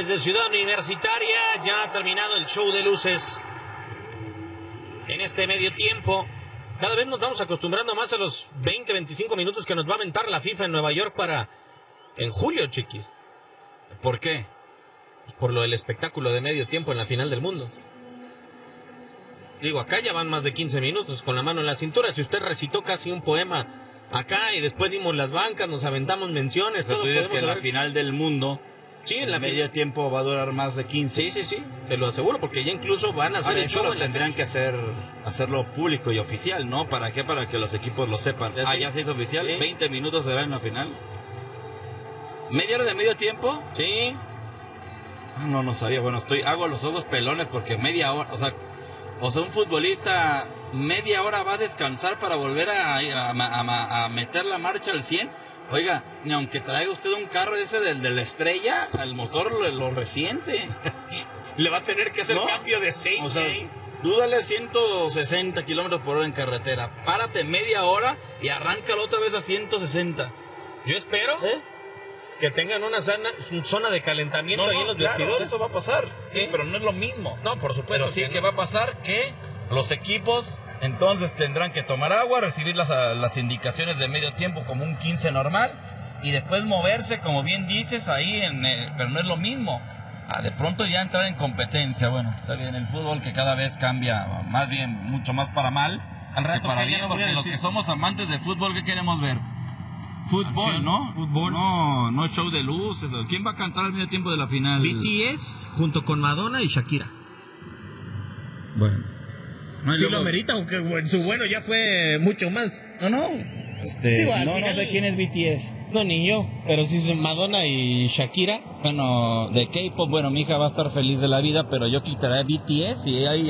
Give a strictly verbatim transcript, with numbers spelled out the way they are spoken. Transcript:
desde Ciudad Universitaria. Ya ha terminado el show de luces en este medio tiempo. Cada vez nos vamos acostumbrando más a los veinte, veinticinco minutos que nos va a aventar la FIFA en Nueva York para en julio, chiquis. ¿Por qué? Por lo del espectáculo de medio tiempo en la final del mundo. Digo, acá ya van más de quince minutos con la mano en la cintura. Si usted recitó casi un poema acá y después dimos las bancas, nos aventamos menciones. Pero todo tú dices que en la saber. final del mundo, sí, en el la medio fin... tiempo va a durar más de quince. Sí, sí, sí, te lo aseguro, porque ya incluso van a hacer Ahora, el eso show. lo en la tendrían cancha. que hacer, hacerlo público y oficial, ¿no? ¿Para qué? Para que los equipos lo sepan. Ya Ah, sí. ya se hizo oficial. Sí. veinte minutos será en la final. ¿Media hora de medio tiempo? Sí. Ah, no, no sabía. Bueno, estoy, hago los ojos pelones porque media hora, o sea, o sea, un futbolista media hora va a descansar para volver a, a, a, a meter la marcha al cien. Oiga, ni aunque traiga usted un carro ese del de la estrella, al motor lo, lo resiente. Le va a tener que hacer ¿No? cambio de aceite. O sea, dúdale ciento sesenta kilómetros por hora en carretera. Párate media hora y arráncalo otra vez a ciento sesenta. Yo espero ¿Eh? que tengan una zona, zona de calentamiento ahí en los claro, vestidores. eso va a pasar. Sí, Sí. pero no es lo mismo. No, por supuesto. Pero sí que no. va a pasar que los equipos entonces tendrán que tomar agua, recibir las, las indicaciones de medio tiempo como un quince normal y después moverse, como bien dices, ahí, en el, pero no es lo mismo. Ah, de pronto ya entrar en competencia. Bueno, está bien, el fútbol que cada vez cambia, más bien, mucho más para mal. Al rato que para que ya bien, no voy a porque los decir- que somos amantes del fútbol, ¿qué queremos ver? Fútbol, Acción, ¿no? fútbol. No, no show de luces. ¿Quién va a cantar al medio tiempo de la final? B T S junto con Madonna y Shakira. Bueno. No, y Sí luego- lo amerita, aunque en su bueno ya fue mucho más. No, no. Este, Digo, al no, final- no sé quién es B T S. No, ni yo, pero sí son Madonna y Shakira. Bueno, de K-pop, bueno, mi hija va a estar feliz de la vida, pero yo quitaré B T S y ahí